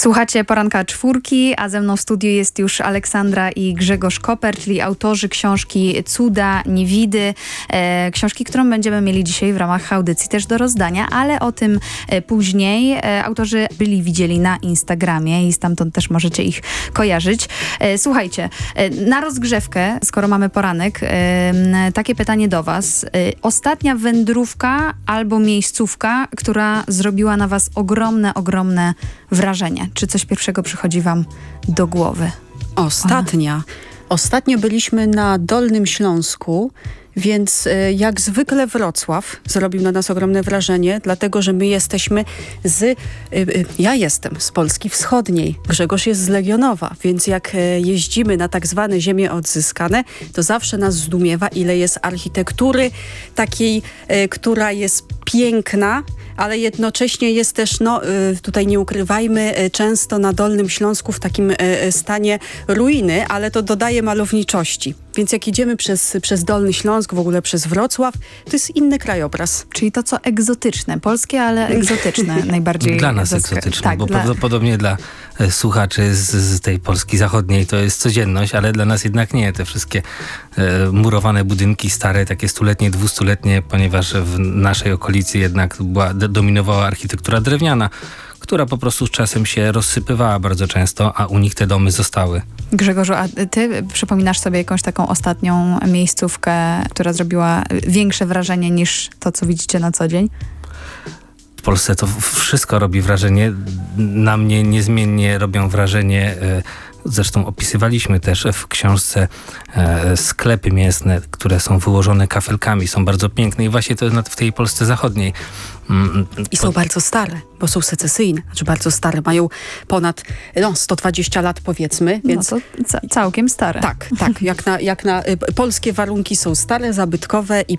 Słuchacie Poranka Czwórki, a ze mną w studiu jest już Aleksandra i Grzegorz Koper, czyli autorzy książki Cuda, Niewidy. Książki, którą będziemy mieli dzisiaj w ramach audycji też do rozdania, ale o tym później. Autorzy widzieli na Instagramie i stamtąd też możecie ich kojarzyć. Słuchajcie, na rozgrzewkę, skoro mamy poranek, takie pytanie do was. Ostatnia wędrówka albo miejscówka, która zrobiła na was ogromne wrażenie. Czy coś pierwszego przychodzi wam do głowy? Ostatnio byliśmy na Dolnym Śląsku, więc jak zwykle Wrocław zrobił na nas ogromne wrażenie, dlatego że my jesteśmy ja jestem z Polski Wschodniej, Grzegorz jest z Legionowa, więc jak jeździmy na tak zwane ziemie odzyskane, to zawsze nas zdumiewa, ile jest architektury takiej, która jest piękna, ale jednocześnie jest też, tutaj nie ukrywajmy, często na Dolnym Śląsku w takim stanie ruiny, ale to dodaje malowniczości. Więc jak idziemy przez Dolny Śląsk, w ogóle przez Wrocław, to jest inny krajobraz. Czyli to, co egzotyczne. Polskie, ale egzotyczne najbardziej. Dla nas egzotyczne, tak, bo prawdopodobnie dla słuchaczy z tej Polski zachodniej to jest codzienność, ale dla nas jednak nie. Te wszystkie murowane budynki stare, takie stuletnie, 200-letnie, ponieważ w naszej okolicy jednak dominowała architektura drewniana, która po prostu z czasem się rozsypywała bardzo często, a u nich te domy zostały. Grzegorzu, a ty przypominasz sobie jakąś taką ostatnią miejscówkę, która zrobiła większe wrażenie niż to, co widzicie na co dzień? W Polsce to wszystko robi wrażenie. Na mnie niezmiennie robią wrażenie. Zresztą opisywaliśmy też w książce sklepy mięsne, które są wyłożone kafelkami. Są bardzo piękne i właśnie to jest w tej Polsce zachodniej. I są bardzo stare, bo są secesyjne. Znaczy bardzo stare, mają ponad 120 lat powiedzmy. Więc no to całkiem stare. Tak. Jak na polskie warunki są stare, zabytkowe i